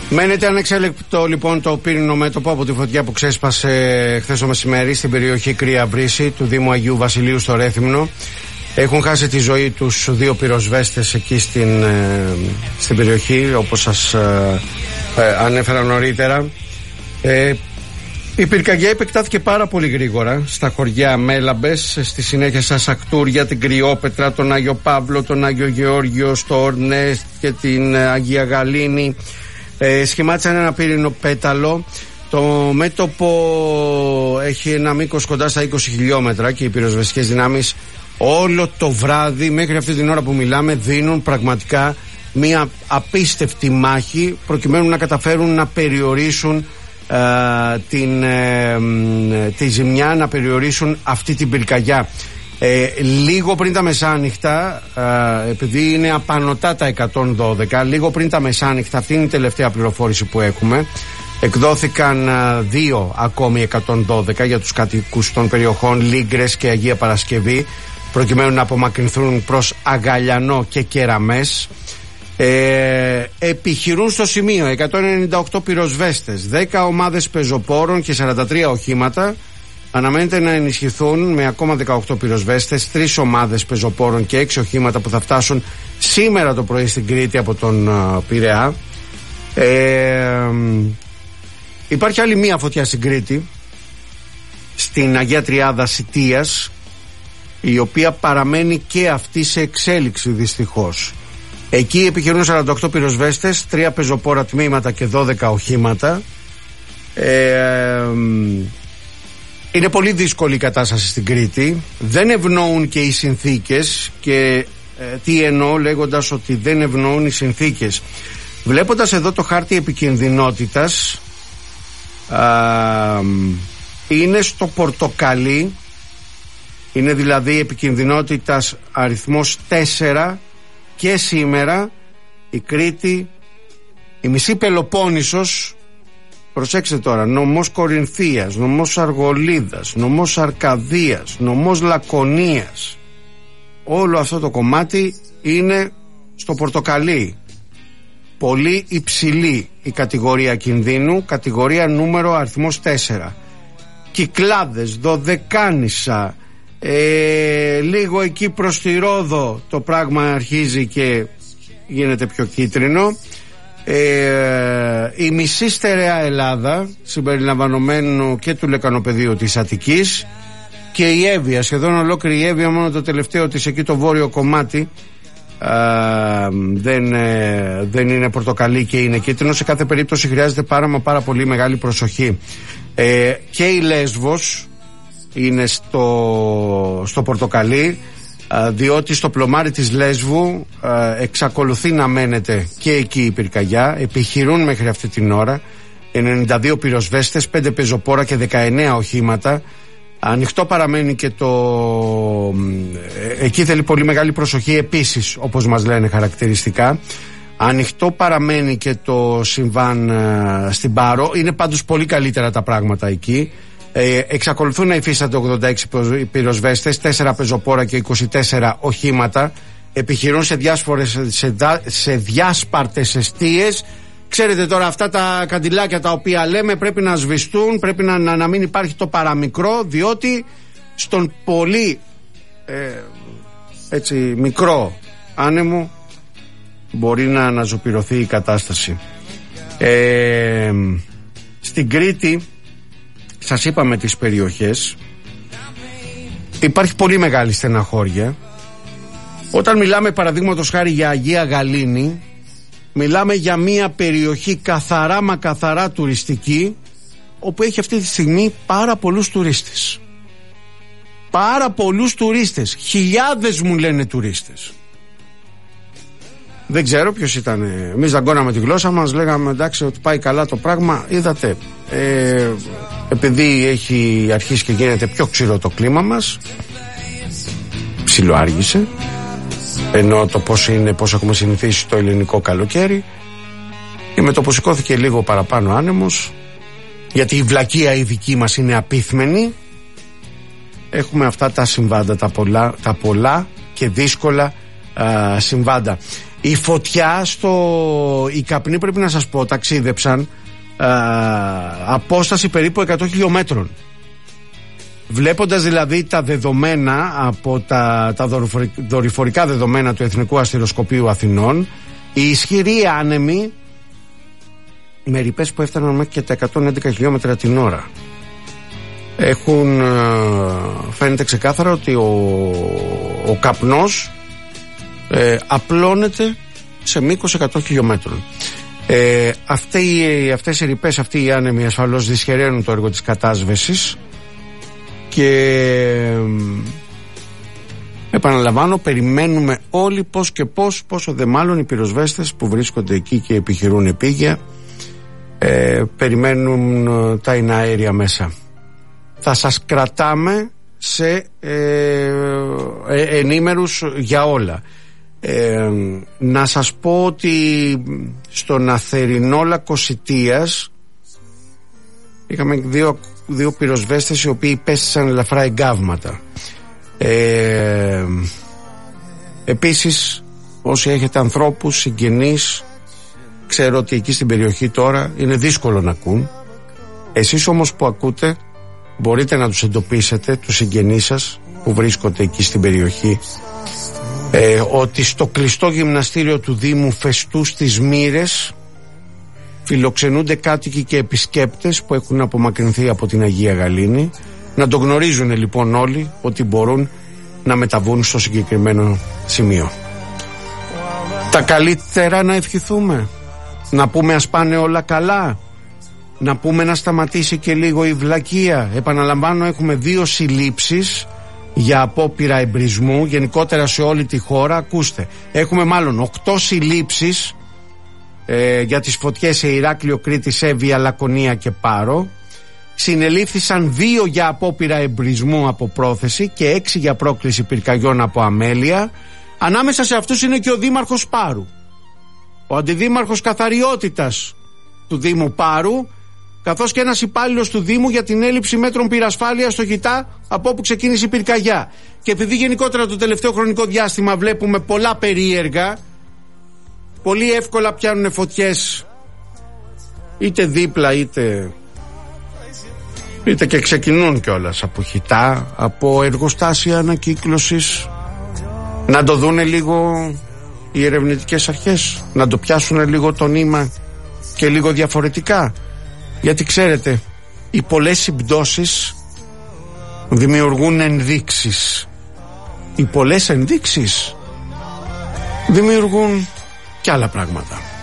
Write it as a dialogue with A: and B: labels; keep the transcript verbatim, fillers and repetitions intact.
A: Μένεται ανεξέλεκτο λοιπόν το πύρινο μέτωπο από τη φωτιά που ξέσπασε χθες το μεσημέρι στην περιοχή Κρύα Βρύση του Δήμου Αγίου Βασιλείου στο Ρέθυμνο. Έχουν χάσει τη ζωή τους δύο πυροσβέστες εκεί στην, στην περιοχή, όπως σας ε, ε, ανέφερα νωρίτερα. Ε, η πυρκαγιά επεκτάθηκε πάρα πολύ γρήγορα στα χωριά Μέλαμπες, στη συνέχεια στα Σακτούρια, την Κρυόπετρα, τον Άγιο Παύλο, τον Άγιο Γεώργιο, στο Ορνέ και την Αγία Γαλήνη. Ε, σχημάτισαν ένα πύρινο πέταλο. Το μέτωπο έχει ένα μήκος κοντά στα είκοσι χιλιόμετρα και οι πυροσβεστικές δυνάμεις όλο το βράδυ μέχρι αυτή την ώρα που μιλάμε δίνουν πραγματικά μια απίστευτη μάχη προκειμένου να καταφέρουν να περιορίσουν ε, την, ε, τη ζημιά, να περιορίσουν αυτή την πυρκαγιά. Ε, λίγο πριν τα μεσάνυχτα, ε, επειδή είναι απανωτά τα εκατόν δώδεκα, λίγο πριν τα μεσάνυχτα, αυτή είναι η τελευταία πληροφόρηση που έχουμε, εκδόθηκαν ε, δύο ακόμη εκατόν δώδεκα για τους κατοίκους των περιοχών Λίγκρες και Αγία Παρασκευή, προκειμένου να απομακρυνθούν προς Αγαλιανό και Κεραμές. Ε, επιχειρούν στο σημείο εκατόν ενενήντα οκτώ πυροσβέστες, δέκα ομάδες πεζοπόρων και σαράντα τρία οχήματα. Αναμένεται να ενισχυθούν με ακόμα δεκαοκτώ πυροσβέστες, τρεις ομάδες πεζοπόρων και έξι οχήματα που θα φτάσουν σήμερα το πρωί στην Κρήτη από τον uh, Πειραιά. Ε, υπάρχει άλλη μία φωτιά στην Κρήτη, στην Αγία Τριάδα Σιτίας, η οποία παραμένει και αυτή σε εξέλιξη δυστυχώς. Εκεί επιχειρούν σαράντα οκτώ πυροσβέστες, τρία πεζοπόρα τμήματα και δώδεκα οχήματα. Ε, είναι πολύ δύσκολη η κατάσταση στην Κρήτη. Δεν ευνοούν και οι συνθήκες. Και ε, τι εννοώ λέγοντας ότι δεν ευνοούν οι συνθήκες? Βλέποντας εδώ το χάρτη επικινδυνότητας, α, είναι στο πορτοκαλί. Είναι δηλαδή επικινδυνότητας αριθμός τέσσερα και σήμερα η Κρήτη, η μισή Πελοπόννησος, προσέξτε τώρα, νομός Κορινθίας, νομός Αργολίδας, νομός Αρκαδίας, νομός Λακωνίας, όλο αυτό το κομμάτι είναι στο πορτοκαλί. Πολύ υψηλή η κατηγορία κινδύνου, κατηγορία νούμερο αριθμός τέσσερα. Κυκλάδες, Δωδεκάνησα, ε, λίγο εκεί προς τη Ρόδο το πράγμα αρχίζει και γίνεται πιο κίτρινο. Ε, η μισή στερεά Ελλάδα, συμπεριλαμβανομένου και του λεκανοπεδίου της Αττικής, και η Εύβοια, σχεδόν ολόκληρη η Εύβοια, μόνο το τελευταίο της εκεί το βόρειο κομμάτι α, δεν, ε, δεν είναι πορτοκαλί και είναι κίτρινο. Σε κάθε περίπτωση χρειάζεται πάρα μα πάρα πολύ μεγάλη προσοχή. Ε, και η Λέσβος είναι στο, στο πορτοκαλί, α, διότι στο πλωμάρι της Λέσβου α, εξακολουθεί να μένεται και εκεί η πυρκαγιά. Επιχειρούν μέχρι αυτή την ώρα ενενήντα δύο πυροσβέστες, πέντε πεζοπόρα και δεκαεννέα οχήματα. Ανοιχτό παραμένει και το... Εκεί θέλει πολύ μεγάλη προσοχή επίσης, όπως μας λένε χαρακτηριστικά. Ανοιχτό παραμένει και το συμβάν uh, στην Πάρο. Είναι πάντως πολύ καλύτερα τα πράγματα εκεί. Ε, εξακολουθούν να υφίστανται ογδόντα έξι πυροσβέστες, τέσσερα πεζοπόρα και είκοσι τέσσερα οχήματα. Επιχειρούν σε, διάσπορες, σε, σε διάσπαρτες εστίες. Ξέρετε τώρα, αυτά τα καντιλάκια τα οποία λέμε πρέπει να σβηστούν, πρέπει να, να, να μην υπάρχει το παραμικρό, διότι στον πολύ ε, έτσι μικρό άνεμο μπορεί να αναζωπηρωθεί η κατάσταση. Ε, στην Κρήτη, σας είπαμε τις περιοχές, υπάρχει πολύ μεγάλη στεναχώρια. Όταν μιλάμε παραδείγματος χάρη για Αγία Γαλήνη, μιλάμε για μια περιοχή καθαρά μα καθαρά τουριστική, όπου έχει αυτή τη στιγμή πάρα πολλούς τουρίστες. Πάρα πολλούς τουρίστες. Χιλιάδες μου λένε τουρίστες. Δεν ξέρω ποιος ήταν. Εμείς δαγκώναμε τη γλώσσα μας, λέγαμε εντάξει ότι πάει καλά το πράγμα. Είδατε, ε, επειδή έχει αρχίσει και γίνεται πιο ξηρό το κλίμα μας, ψιλοάργησε, ενώ το πώς είναι, πώς έχουμε συνηθίσει το ελληνικό καλοκαίρι, και με το που σηκώθηκε λίγο παραπάνω άνεμος, γιατί η βλακεία η δική μας είναι απίθμενη, έχουμε αυτά τα συμβάντα, τα πολλά, τα πολλά και δύσκολα α, συμβάντα. Η φωτιά στο... Οι καπνοί, πρέπει να σας πω, ταξίδεψαν α, απόσταση περίπου εκατό χιλιόμετρων. Βλέποντας δηλαδή τα δεδομένα από τα, τα δορυφορικά δεδομένα του Εθνικού Αστυροσκοπείου Αθηνών, οι ισχυροί άνεμοι με ρηπές που έφταναν μέχρι και τα εκατόν έντεκα χιλιόμετρα την ώρα έχουν, φαίνεται ξεκάθαρα ότι ο, ο καπνός ε, απλώνεται σε μήκος εκατό χιλιόμετρων. Ε, αυτοί, αυτές οι ρηπές, αυτοί οι άνεμοι ασφαλώς δυσχεραίνουν το έργο της κατάσβεσης και επαναλαμβάνω, περιμένουμε όλοι πώς και πώς, πόσο δε μάλλον οι πυροσβέστες που βρίσκονται εκεί και επιχειρούν επίγεια ε, περιμένουν τα εναέρια μέσα. Θα σας κρατάμε σε ε, ε, ενήμερους για όλα. Ε, να σας πω ότι στον Αθερινό Λακωσιτίας είχαμε δύο, δύο πυροσβέστες οι οποίοι πέστησαν ελαφρά εγκάβματα. Ε, επίσης, όσοι έχετε ανθρώπους, συγγενείς, ξέρω ότι εκεί στην περιοχή τώρα είναι δύσκολο να ακούν. Εσείς όμως που ακούτε μπορείτε να τους εντοπίσετε, τους συγγενείς σας που βρίσκονται εκεί στην περιοχή, ε, ότι στο κλειστό γυμναστήριο του Δήμου Φεστού στις Μύρες φιλοξενούνται κάτοικοι και επισκέπτες που έχουν απομακρυνθεί από την Αγία Γαλήνη. Να το γνωρίζουν λοιπόν όλοι ότι μπορούν να μεταβούν στο συγκεκριμένο σημείο. Τα καλύτερα να ευχηθούμε, να πούμε ας πάνε όλα καλά, να πούμε να σταματήσει και λίγο η βλακεία. Επαναλαμβάνω, έχουμε δύο συλλήψεις για απόπειρα εμπρισμού γενικότερα σε όλη τη χώρα. Ακούστε, έχουμε μάλλον οκτώ συλλήψεις ε, για τις φωτιές σε Ηράκλειο, Κρήτη, Σέβεια, Λακωνία και Πάρο. Συνελήφθησαν δύο για απόπειρα εμπρισμού από πρόθεση και έξι για πρόκληση πυρκαγιών από αμέλεια. Ανάμεσα σε αυτούς είναι και ο Δήμαρχος Πάρου, ο Αντιδήμαρχος Καθαριότητας του Δήμου Πάρου, καθώς και ένας υπάλληλος του Δήμου για την έλλειψη μέτρων πυρασφάλειας στο Γιτά από όπου ξεκίνησε η πυρκαγιά. Και επειδή γενικότερα το τελευταίο χρονικό διάστημα βλέπουμε πολλά περίεργα, πολύ εύκολα πιάνουν φωτιές είτε δίπλα είτε είτε και ξεκινούν κιόλας από χιτά, από εργοστάσια ανακύκλωσης. Να το δούνε λίγο οι ερευνητικές αρχές, να το πιάσουν λίγο το νήμα και λίγο διαφορετικά. Γιατί ξέρετε, οι πολλές συμπτώσεις δημιουργούν ενδείξεις. Οι πολλές ενδείξεις δημιουργούν και άλλα πράγματα.